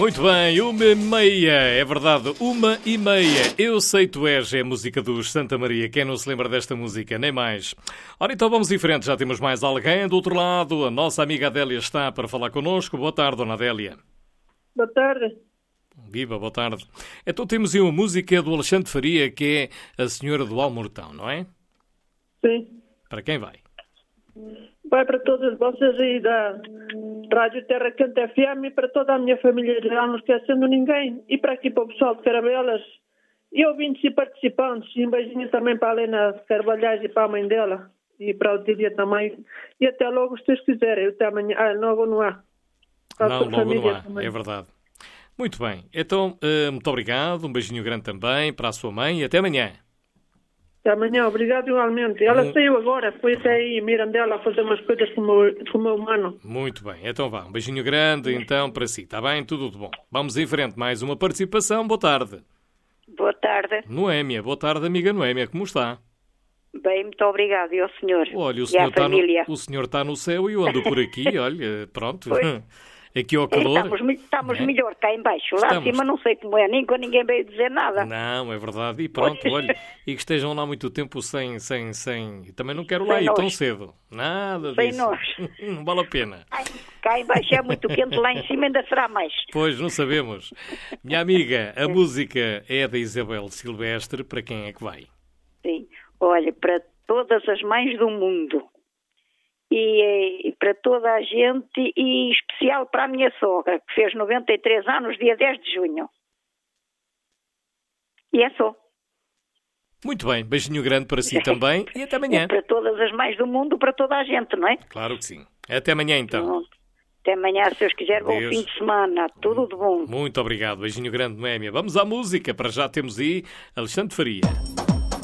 Muito bem, 1h30, é verdade, 1h30. Eu sei tu és, é a música dos Santa Maria. Quem não se lembra desta música, nem mais. Ora, então vamos em frente, já temos mais alguém do outro lado. A nossa amiga Adélia está para falar connosco. Boa tarde, dona Adélia. Boa tarde. Viva, boa tarde. Então temos aí uma música do Alexandre Faria, que é A Senhora do Almortão, não é? Sim. Para quem vai? Vai para todas vocês aí da Rádio Terra Canta FM e para toda a minha família geral, não esquecendo ninguém. E para aqui para o pessoal de Carabelas e ouvintes e participantes. E um beijinho também para a Helena Carvalhais e para a mãe dela. E para o Tídia também. E até logo, se Deus quiserem. Até amanhã. Logo não há. Não, logo não há. Também. É verdade. Muito bem. Então, muito obrigado. Um beijinho grande também para a sua mãe e até amanhã. Até amanhã, obrigado igualmente. Ela saiu agora, foi até aí em Mirandela a fazer umas coisas com o meu mano. Muito bem, então vá, um beijinho grande então para si, está bem? Tudo de bom. Vamos em frente, mais uma participação, boa tarde. Boa tarde. Noémia, boa tarde amiga Noémia, como está? Bem, muito obrigado, e ao senhor. Olha, o senhor está no céu e eu ando por aqui, olha, pronto. Pois. Aqui ao calor. Estamos melhor cá em baixo. Lá acima não sei como é, ninguém veio dizer nada. Não, é verdade. E pronto, olha, e que estejam lá muito tempo sem... Também não quero lá ir tão cedo. Nada disso. Sem nós. Não vale a pena. Ai, cá em baixo é muito quente, lá em cima ainda será mais. Pois, não sabemos. Minha amiga, a música é da Isabel Silvestre. Para quem é que vai? Sim, olha, para todas as mães do mundo. E para toda a gente, e em especial para a minha sogra, que fez 93 anos, dia 10 de junho. E é só. Muito bem, beijinho grande para si também e até amanhã. Para todas as mães do mundo, para toda a gente, não é? Claro que sim. Até amanhã então. Até amanhã, se Deus quiser, bom fim de semana. Tudo de bom. Muito obrigado, beijinho grande, Noémia. Vamos à música, para já temos aí Alexandre Faria.